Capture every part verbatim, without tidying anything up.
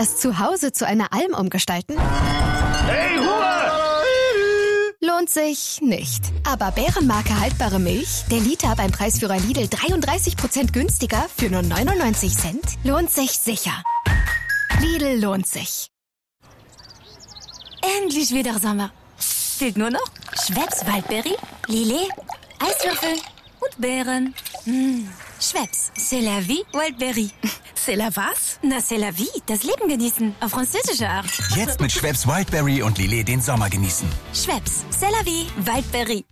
das Zuhause zu einer Alm umgestalten? Hey, Ruhe! Lohnt sich nicht. Aber Bärenmarke haltbare Milch, der Liter beim Preisführer Lidl dreiunddreißig Prozent günstiger für nur neunundneunzig Cent, lohnt sich sicher. Lidl lohnt sich. Endlich wieder Sommer. Fehlt nur noch Schweppes Waldberry, Lillet, Eiswürfel und Beeren. Mmh. Schweppes, c'est la vie, Waldberry. C'est la was? Na, c'est la vie, das Leben genießen, auf französische Art. Jetzt mit Schweppes Wildberry und Lillet den Sommer genießen. Schweppes, c'est la vie, Waldberry.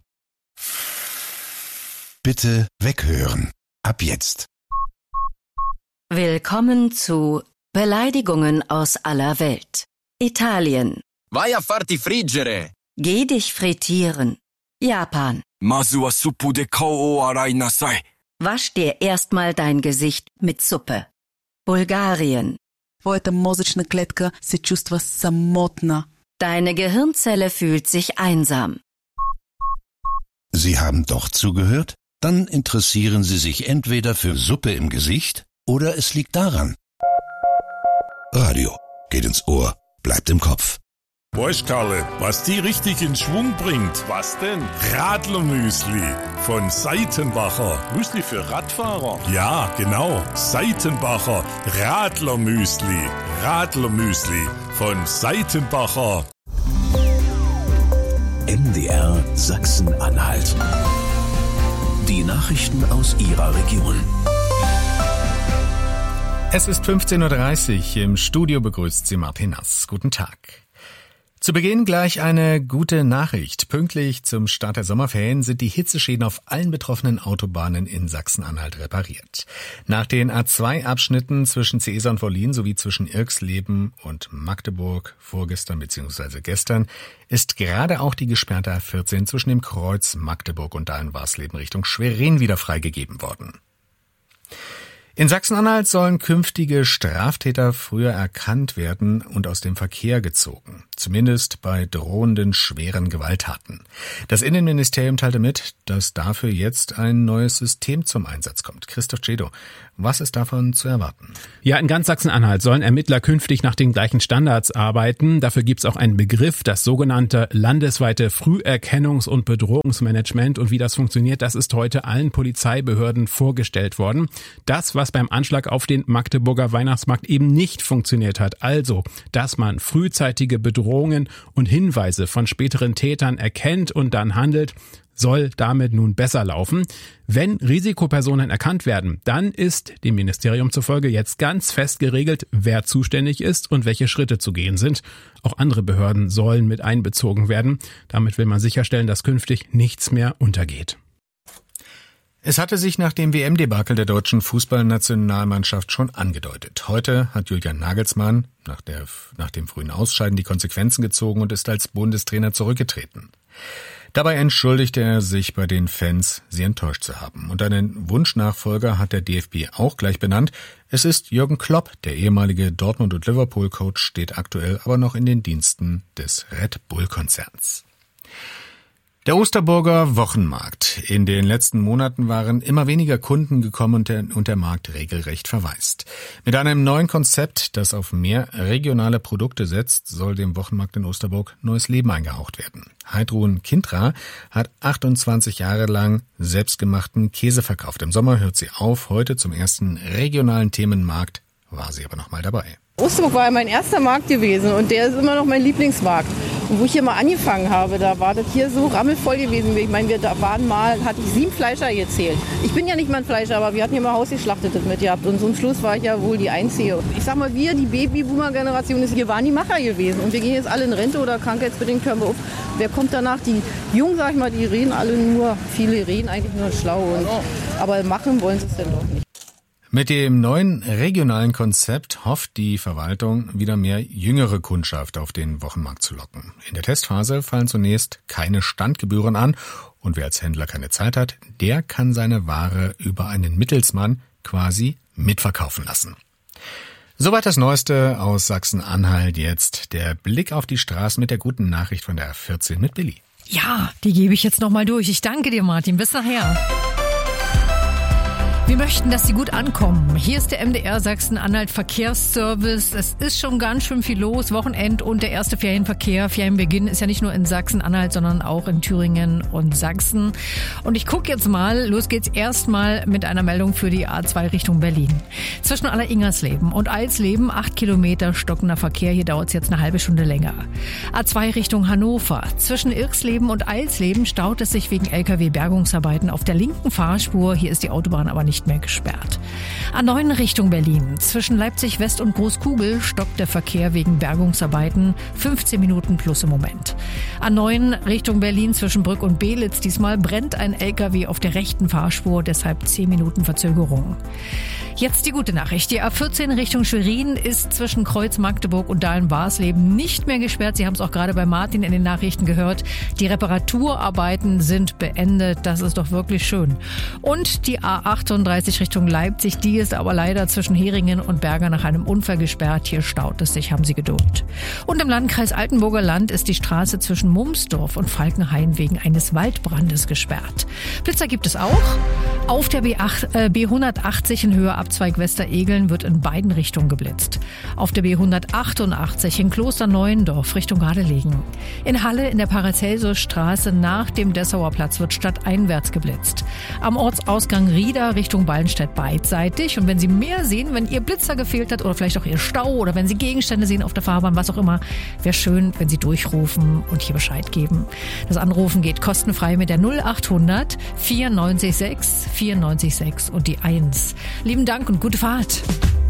Bitte weghören. Ab jetzt. Willkommen zu Beleidigungen aus aller Welt. Italien. Vai a farti friggere. Geh dich frittieren. Japan. Masu wa suppu de kou o arai nasai. Wasch dir erstmal dein Gesicht mit Suppe. Bulgarien. Твоята мозъчна клетка се чувства самотна. Deine Gehirnzelle fühlt sich einsam. Sie haben doch zugehört? Dann interessieren Sie sich entweder für Suppe im Gesicht oder es liegt daran. Radio geht ins Ohr, bleibt im Kopf. Weißt, Karle, was die richtig in Schwung bringt? Was denn? Radlermüsli von Seitenbacher. Müsli für Radfahrer? Ja, genau. Seitenbacher Radlermüsli. Radlermüsli von Seitenbacher. M D R Sachsen-Anhalt. Die Nachrichten aus Ihrer Region. Es ist fünfzehn Uhr dreißig. Im Studio begrüßt Sie Martin Nass. Guten Tag. Zu Beginn gleich eine gute Nachricht. Pünktlich zum Start der Sommerferien sind die Hitzeschäden auf allen betroffenen Autobahnen in Sachsen-Anhalt repariert. Nach den A zwei Abschnitten zwischen Ceesa und Wollin sowie zwischen Irxleben und Magdeburg vorgestern bzw. gestern ist gerade auch die gesperrte A vierzehn zwischen dem Kreuz Magdeburg und Dahlen-Warsleben Richtung Schwerin wieder freigegeben worden. In Sachsen-Anhalt sollen künftige Straftäter früher erkannt werden und aus dem Verkehr gezogen. Zumindest bei drohenden schweren Gewalttaten. Das Innenministerium teilte mit, dass dafür jetzt ein neues System zum Einsatz kommt. Christoph Cedo, was ist davon zu erwarten? Ja, in ganz Sachsen-Anhalt sollen Ermittler künftig nach den gleichen Standards arbeiten. Dafür gibt es auch einen Begriff, das sogenannte landesweite Früherkennungs- und Bedrohungsmanagement. Und wie das funktioniert, das ist heute allen Polizeibehörden vorgestellt worden. Das, was beim Anschlag auf den Magdeburger Weihnachtsmarkt eben nicht funktioniert hat. Also, dass man frühzeitige Bedrohungen und Hinweise von späteren Tätern erkennt und dann handelt, soll damit nun besser laufen. Wenn Risikopersonen erkannt werden, dann ist dem Ministerium zufolge jetzt ganz fest geregelt, wer zuständig ist und welche Schritte zu gehen sind. Auch andere Behörden sollen mit einbezogen werden. Damit will man sicherstellen, dass künftig nichts mehr untergeht. Es hatte sich nach dem W M-Debakel der deutschen Fußballnationalmannschaft schon angedeutet. Heute hat Julian Nagelsmann nach, der, nach dem frühen Ausscheiden die Konsequenzen gezogen und ist als Bundestrainer zurückgetreten. Dabei entschuldigte er sich bei den Fans, sie enttäuscht zu haben. Und einen Wunschnachfolger hat der D F B auch gleich benannt. Es ist Jürgen Klopp, der ehemalige Dortmund- und Liverpool-Coach, steht aktuell aber noch in den Diensten des Red Bull-Konzerns. Der Osterburger Wochenmarkt. In den letzten Monaten waren immer weniger Kunden gekommen und der, und der Markt regelrecht verwaist. Mit einem neuen Konzept, das auf mehr regionale Produkte setzt, soll dem Wochenmarkt in Osterburg neues Leben eingehaucht werden. Heidrun Kindra hat achtundzwanzig Jahre lang selbstgemachten Käse verkauft. Im Sommer hört sie auf. Heute zum ersten regionalen Themenmarkt war sie aber noch mal dabei. Osterburg war ja mein erster Markt gewesen und der ist immer noch mein Lieblingsmarkt. Und wo ich hier mal angefangen habe, da war das hier so rammelvoll gewesen. Ich meine, wir da waren mal, hatte ich sieben Fleischer gezählt. Ich bin ja nicht mal ein Fleischer, aber wir hatten hier mal Hausgeschlachtet mit gehabt. Und zum Schluss war ich ja wohl die Einzige. Ich sag mal, wir, die Babyboomer-Generation, wir waren die Macher gewesen. Und wir gehen jetzt alle in Rente oder krankheitsbedingt hören wir auf. Wer kommt danach? Die Jungen, sag ich mal, die reden alle nur, viele reden eigentlich nur schlau. Und, aber machen wollen sie es dann doch nicht. Mit dem neuen regionalen Konzept hofft die Verwaltung, wieder mehr jüngere Kundschaft auf den Wochenmarkt zu locken. In der Testphase fallen zunächst keine Standgebühren an und wer als Händler keine Zeit hat, der kann seine Ware über einen Mittelsmann quasi mitverkaufen lassen. Soweit das Neueste aus Sachsen-Anhalt jetzt. Der Blick auf die Straße mit der guten Nachricht von der A vierzehn mit Billy. Ja, die gebe ich jetzt nochmal durch. Ich danke dir, Martin. Bis nachher. Wir möchten, dass sie gut ankommen. Hier ist der M D R Sachsen-Anhalt Verkehrsservice. Es ist schon ganz schön viel los. Wochenend und der erste Ferienverkehr. Ferienbeginn ist ja nicht nur in Sachsen-Anhalt, sondern auch in Thüringen und Sachsen. Und ich gucke jetzt mal, los geht's erstmal mit einer Meldung für die A zwei Richtung Berlin. Zwischen Aller-Ingersleben und Alsleben acht Kilometer stockender Verkehr. Hier dauert es jetzt eine halbe Stunde länger. A zwei Richtung Hannover. Zwischen Irksleben und Alsleben staut es sich wegen L K W-Bergungsarbeiten auf der linken Fahrspur. Hier ist die Autobahn aber nicht mehr gesperrt. A neun Richtung Berlin. Zwischen Leipzig West und Großkugel stockt der Verkehr wegen Bergungsarbeiten. fünfzehn Minuten plus im Moment. A neun Richtung Berlin zwischen Brück und Belitz. Diesmal brennt ein L K W auf der rechten Fahrspur, deshalb zehn Minuten Verzögerung. Jetzt die gute Nachricht. Die A vierzehn Richtung Schwerin ist zwischen Kreuz Magdeburg und Dahlen-Warsleben nicht mehr gesperrt. Sie haben es auch gerade bei Martin in den Nachrichten gehört. Die Reparaturarbeiten sind beendet. Das ist doch wirklich schön. Und die A achtunddreißig Richtung Leipzig, die ist aber leider zwischen Heringen und Berger nach einem Unfall gesperrt. Hier staut es sich, haben Sie Geduld. Und im Landkreis Altenburger Land ist die Straße zwischen Mumsdorf und Falkenhain wegen eines Waldbrandes gesperrt. Blitzer gibt es auch. Auf der B hundertachtzig in Höhe Abzweig Westeregeln wird in beiden Richtungen geblitzt. Auf der B hundertachtundachtzig in Klosterneuendorf Richtung Gardelegen. In Halle in der Paracelsusstraße nach dem Dessauer Platz wird stadteinwärts geblitzt. Am Ortsausgang Rieda Richtung Ballenstedt beidseitig. Und wenn Sie mehr sehen, wenn Ihr Blitzer gefehlt hat oder vielleicht auch Ihr Stau oder wenn Sie Gegenstände sehen auf der Fahrbahn, was auch immer, wäre schön, wenn Sie durchrufen und hier Bescheid geben. Das Anrufen geht kostenfrei mit der null achthundert vierundneunzig sechs vierundneunzig sechs und die eins. Lieben Dank und gute Fahrt.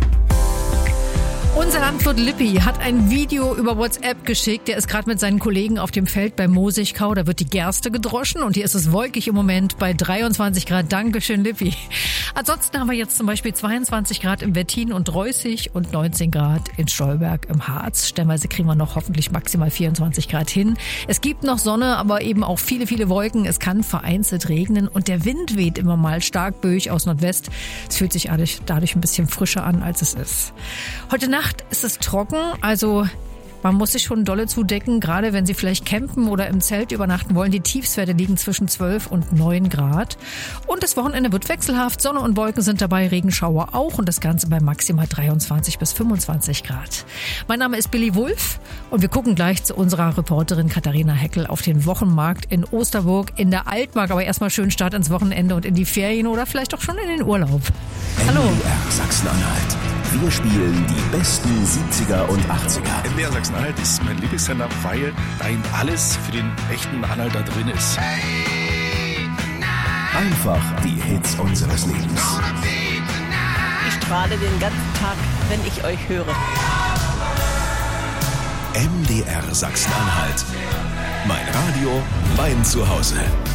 Unser Landwirt Lippi hat ein Video über WhatsApp geschickt. Der ist gerade mit seinen Kollegen auf dem Feld bei Mosigkau. Da wird die Gerste gedroschen und hier ist es wolkig im Moment bei dreiundzwanzig Grad. Dankeschön, Lippi. Ansonsten haben wir jetzt zum Beispiel zweiundzwanzig Grad im Wettin und Reußig und neunzehn Grad in Stolberg im Harz. Stellenweise kriegen wir noch hoffentlich maximal vierundzwanzig Grad hin. Es gibt noch Sonne, aber eben auch viele, viele Wolken. Es kann vereinzelt regnen und der Wind weht immer mal stark böig aus Nordwest. Es fühlt sich dadurch ein bisschen frischer an, als es ist. Heute Nacht ist es trocken, also man muss sich schon dolle zudecken, gerade wenn Sie vielleicht campen oder im Zelt übernachten wollen. Die Tiefstwerte liegen zwischen zwölf und neun Grad. Und das Wochenende wird wechselhaft. Sonne und Wolken sind dabei, Regenschauer auch. Und das Ganze bei maximal dreiundzwanzig bis fünfundzwanzig Grad. Mein Name ist Billy Wulff und wir gucken gleich zu unserer Reporterin Katharina Heckel auf den Wochenmarkt in Osterburg in der Altmark. Aber erstmal schönen Start ins Wochenende und in die Ferien oder vielleicht auch schon in den Urlaub. Hallo. M D R Sachsen-Anhalt. Wir spielen die besten siebziger und achtziger. M D R Sachsen-Anhalt ist mein Lieblingssender, weil da eben alles für den echten Anhalter drin ist. Einfach die Hits unseres Lebens. Ich strahle den ganzen Tag, wenn ich euch höre. M D R Sachsen-Anhalt. Mein Radio, mein Zuhause.